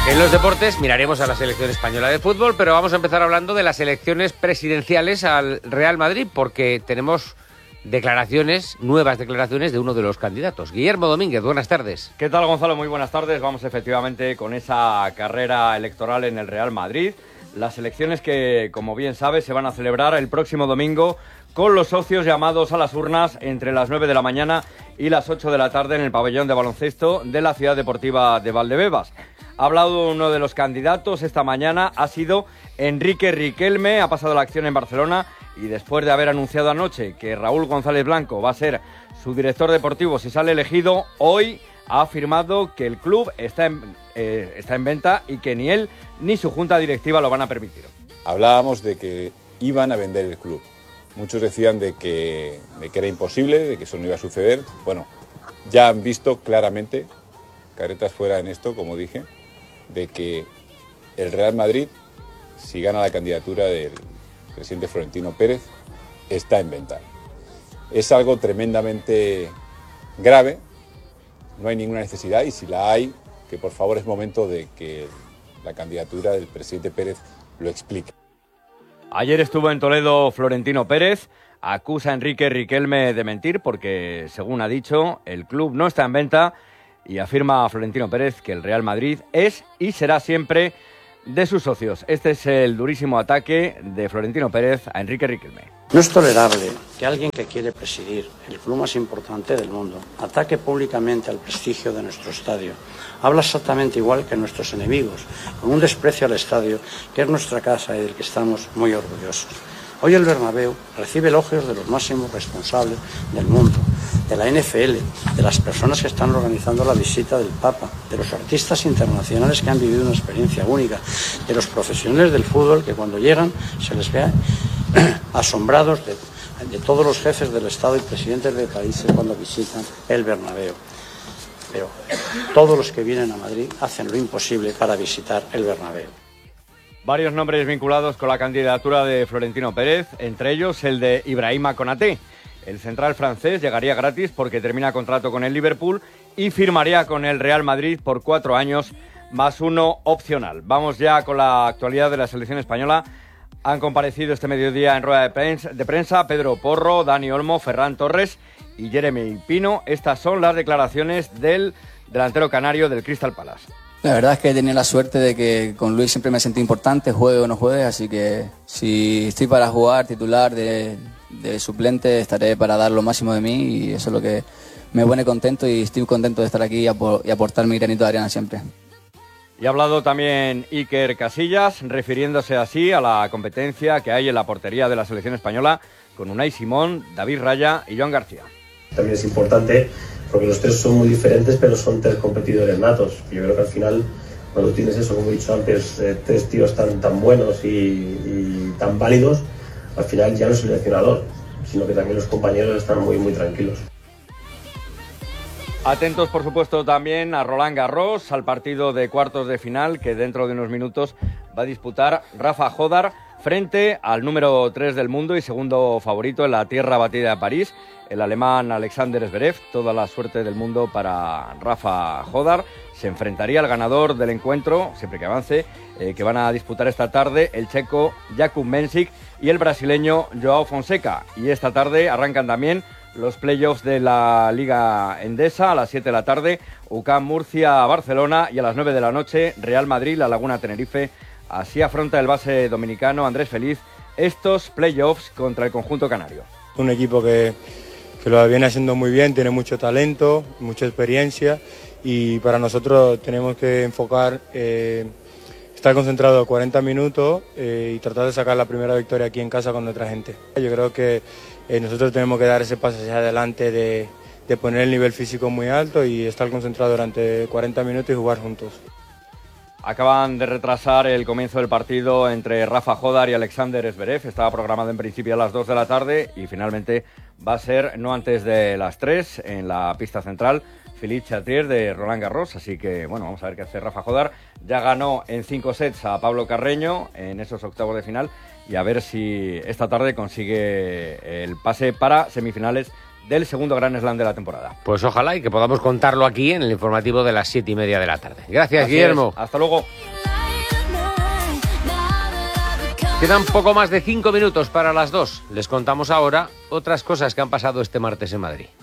En los deportes miraremos a la selección española de fútbol, pero vamos a empezar hablando de las elecciones presidenciales al Real Madrid, porque tenemos nuevas declaraciones de uno de los candidatos. Guillermo Domínguez, buenas tardes. ¿Qué tal, Gonzalo? Muy buenas tardes. Vamos efectivamente con esa carrera electoral en el Real Madrid. Las elecciones que, como bien sabes, se van a celebrar el próximo domingo con los socios llamados a las urnas entre las 9 de la mañana y las 8 de la tarde en el pabellón de baloncesto de la Ciudad Deportiva de Valdebebas. Ha hablado uno de los candidatos esta mañana, ha sido Enrique Riquelme, ha pasado la acción en Barcelona y después de haber anunciado anoche que Raúl González Blanco va a ser su director deportivo si sale elegido, hoy ha afirmado que el club está en venta y que ni él ni su junta directiva lo van a permitir. Hablábamos de que iban a vender el club. Muchos decían de que era imposible, de que eso no iba a suceder. Bueno, ya han visto claramente, caretas fuera en esto, como dije, de que el Real Madrid, si gana la candidatura del presidente Florentino Pérez, está en venta. Es algo tremendamente grave, no hay ninguna necesidad y si la hay, que por favor es momento de que la candidatura del presidente Pérez lo explique. Ayer estuvo en Toledo Florentino Pérez, acusa a Enrique Riquelme de mentir porque, según ha dicho, el club no está en venta y afirma a Florentino Pérez que el Real Madrid es y será siempre de sus socios. Este es el durísimo ataque de Florentino Pérez a Enrique Riquelme. No es tolerable que alguien que quiere presidir el club más importante del mundo ataque públicamente al prestigio de nuestro estadio. Habla exactamente igual que nuestros enemigos, con un desprecio al estadio que es nuestra casa y del que estamos muy orgullosos. Hoy el Bernabéu recibe elogios de los máximos responsables del mundo, de la NFL, de las personas que están organizando la visita del Papa, de los artistas internacionales que han vivido una experiencia única, de los profesionales del fútbol que cuando llegan se les ve asombrados de todos los jefes del Estado y presidentes de países cuando visitan el Bernabéu. Pero todos los que vienen a Madrid hacen lo imposible para visitar el Bernabéu. Varios nombres vinculados con la candidatura de Florentino Pérez, entre ellos el de Ibrahima Konaté. El central francés llegaría gratis porque termina contrato con el Liverpool y firmaría con el Real Madrid por 4 años más uno opcional. Vamos ya con la actualidad de la selección española. Han comparecido este mediodía en rueda de prensa Pedro Porro, Dani Olmo, Ferran Torres y Jeremy Pino. Estas son las declaraciones del delantero canario del Crystal Palace. La verdad es que he tenido la suerte de que con Luis siempre me sentí importante, juegue o no juegue, así que si estoy para jugar titular de suplente estaré para dar lo máximo de mí y eso es lo que me pone contento y estoy contento de estar aquí y aportar mi granito de arena siempre. Y ha hablado también Iker Casillas, refiriéndose así a la competencia que hay en la portería de la selección española con Unai Simón, David Raya y Joan García. También es importante porque los tres son muy diferentes, pero son tres competidores natos. Yo creo que al final, cuando tienes eso, como he dicho antes, tres tíos tan buenos y tan válidos, al final ya no es el seleccionador, sino que también los compañeros están muy, muy tranquilos. Atentos, por supuesto, también a Roland Garros, al partido de cuartos de final que dentro de unos minutos va a disputar Rafa Jodar frente al número 3 del mundo y segundo favorito en la tierra batida de París, el alemán Alexander Zverev. Toda la suerte del mundo para Rafa Jodar. Se enfrentaría al ganador del encuentro, siempre que avance, que van a disputar esta tarde el checo Jakub Mensik y el brasileño Joao Fonseca. Y esta tarde arrancan también los playoffs de la Liga Endesa a las 7 de la tarde, UCAM Murcia-Barcelona y a las 9 de la noche Real Madrid-La Laguna-Tenerife. Así afronta el base dominicano Andrés Feliz estos playoffs contra el conjunto canario. Un equipo que lo viene haciendo muy bien, tiene mucho talento, mucha experiencia y para nosotros tenemos que enfocar, estar concentrados 40 minutos y tratar de sacar la primera victoria aquí en casa con nuestra gente. Yo creo que nosotros tenemos que dar ese paso hacia adelante de poner el nivel físico muy alto y estar concentrados durante 40 minutos y jugar juntos. Acaban de retrasar el comienzo del partido entre Rafa Jodar y Alexander Zverev. Estaba programado en principio a las 2 de la tarde y finalmente va a ser no antes de las 3 en la pista central. Philippe Chatrier de Roland Garros, así que bueno, vamos a ver qué hace Rafa Jodar. Ya ganó en 5 sets a Pablo Carreño en esos octavos de final y a ver si esta tarde consigue el pase para semifinales del segundo Grand Slam de la temporada. Pues ojalá y que podamos contarlo aquí en el informativo de las 7:30 de la tarde. Gracias, Así Guillermo. Es. Hasta luego. Quedan poco más de 5 minutos para las 2. Les contamos ahora otras cosas que han pasado este martes en Madrid.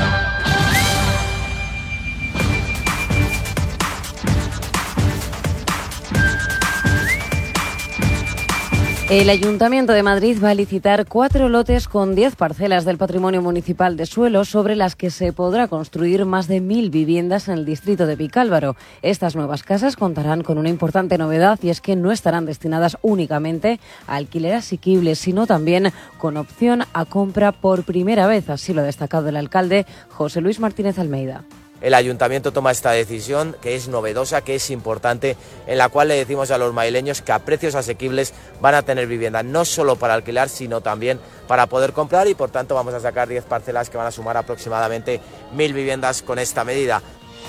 El Ayuntamiento de Madrid va a licitar 4 lotes con 10 parcelas del patrimonio municipal de suelo sobre las que se podrá construir más de 1.000 viviendas en el distrito de Vicálvaro. Estas nuevas casas contarán con una importante novedad y es que no estarán destinadas únicamente a alquiler asequible, sino también con opción a compra por primera vez. Así lo ha destacado el alcalde José Luis Martínez Almeida. El ayuntamiento toma esta decisión que es novedosa, que es importante, en la cual le decimos a los madrileños que a precios asequibles van a tener vivienda, no solo para alquilar, sino también para poder comprar, y por tanto vamos a sacar 10 parcelas que van a sumar aproximadamente 1.000 viviendas con esta medida.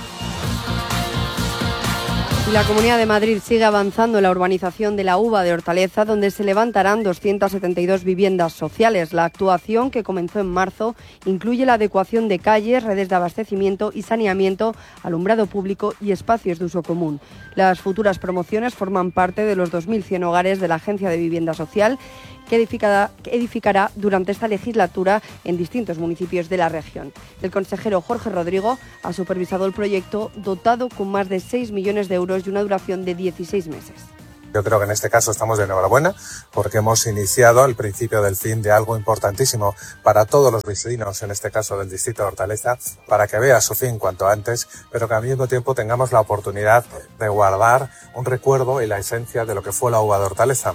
La Comunidad de Madrid sigue avanzando en la urbanización de la Uva de Hortaleza, donde se levantarán 272 viviendas sociales. La actuación, que comenzó en marzo, incluye la adecuación de calles, redes de abastecimiento y saneamiento, alumbrado público y espacios de uso común. Las futuras promociones forman parte de los 2.100 hogares de la Agencia de Vivienda Social, que edificará durante esta legislatura en distintos municipios de la región. El consejero Jorge Rodrigo ha supervisado el proyecto, dotado con más de 6 millones de euros y una duración de 16 meses. Yo creo que en este caso estamos de enhorabuena porque hemos iniciado el principio del fin de algo importantísimo para todos los vecinos, en este caso del distrito de Hortaleza, para que vea su fin cuanto antes, pero que al mismo tiempo tengamos la oportunidad de guardar un recuerdo y la esencia de lo que fue la Uva de Hortaleza.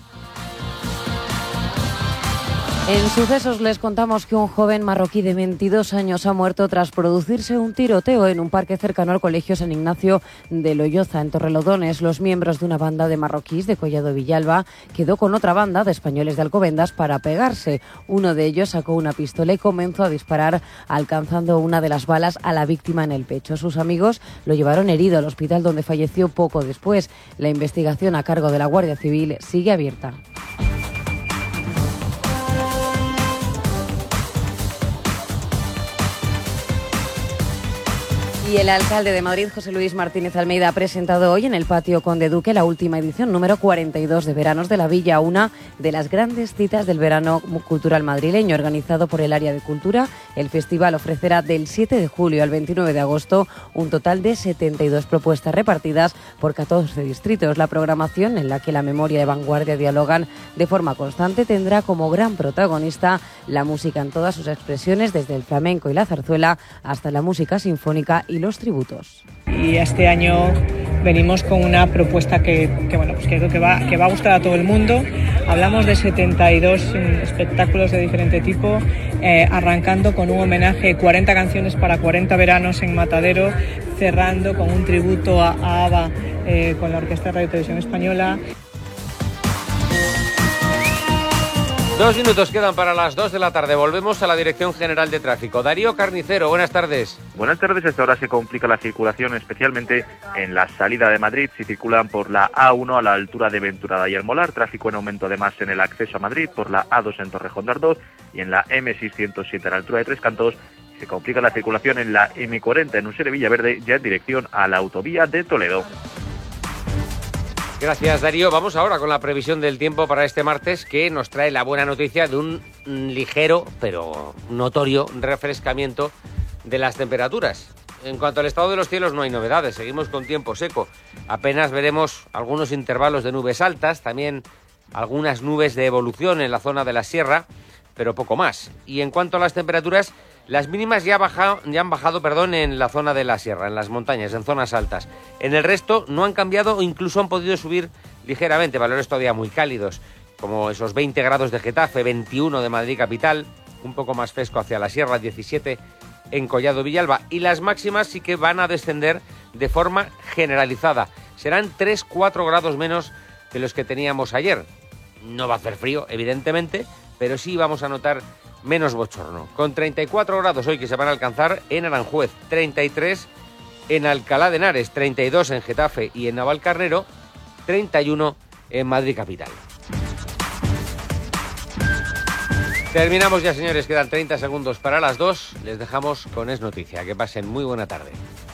En sucesos les contamos que un joven marroquí de 22 años ha muerto tras producirse un tiroteo en un parque cercano al Colegio San Ignacio de Loyoza, en Torrelodones. Los miembros de una banda de marroquíes de Collado Villalba quedó con otra banda de españoles de Alcobendas para pegarse. Uno de ellos sacó una pistola y comenzó a disparar, alcanzando una de las balas a la víctima en el pecho. Sus amigos lo llevaron herido al hospital, donde falleció poco después. La investigación a cargo de la Guardia Civil sigue abierta. Y el alcalde de Madrid, José Luis Martínez Almeida, ha presentado hoy en el Patio Conde Duque la última edición número 42 de Veranos de la Villa, una de las grandes citas del verano cultural madrileño. Organizado por el Área de Cultura, el festival ofrecerá del 7 de julio al 29 de agosto un total de 72 propuestas repartidas por 14 distritos. La programación, en la que la memoria y vanguardia dialogan de forma constante, tendrá como gran protagonista la música en todas sus expresiones, desde el flamenco y la zarzuela hasta la música sinfónica y los tributos. Y este año venimos con una propuesta que creo que va a gustar a todo el mundo. Hablamos de 72 espectáculos de diferente tipo, arrancando con un homenaje, 40 canciones para 40 veranos en Matadero, cerrando con un tributo a ABBA con la Orquesta de Radio y Televisión Española. 2 minutos quedan para las 2 de la tarde. Volvemos a la Dirección General de Tráfico. Darío Carnicero, buenas tardes. Buenas tardes. Hasta ahora se complica la circulación, especialmente en la salida de Madrid. Si circulan por la A1 a la altura de Venturada y El Molar, tráfico en aumento además en el acceso a Madrid, por la A2 en Torrejón de Ardoz y en la M607 a la altura de Tres Cantos. Se complica la circulación en la M40 en Usera Villaverde, ya en dirección a la autovía de Toledo. Gracias, Darío. Vamos ahora con la previsión del tiempo para este martes, que nos trae la buena noticia de un ligero, pero notorio, refrescamiento de las temperaturas. En cuanto al estado de los cielos, no hay novedades. Seguimos con tiempo seco. Apenas veremos algunos intervalos de nubes altas, también algunas nubes de evolución en la zona de la sierra, pero poco más. Y en cuanto a las temperaturas, las mínimas ya han bajado en la zona de la sierra, en las montañas, en zonas altas. En el resto no han cambiado o incluso han podido subir ligeramente, valores todavía muy cálidos, como esos 20 grados de Getafe, 21 de Madrid capital, un poco más fresco hacia la sierra, 17 en Collado Villalba. Y las máximas sí que van a descender de forma generalizada. Serán 3-4 grados menos que los que teníamos ayer. No va a hacer frío, evidentemente, pero sí vamos a notar menos bochorno. Con 34 grados hoy que se van a alcanzar en Aranjuez, 33 en Alcalá de Henares, 32 en Getafe y en Navalcarnero, 31 en Madrid capital. Terminamos ya, señores. Quedan 30 segundos para las 2. Les dejamos con Es Noticia. Que pasen muy buena tarde.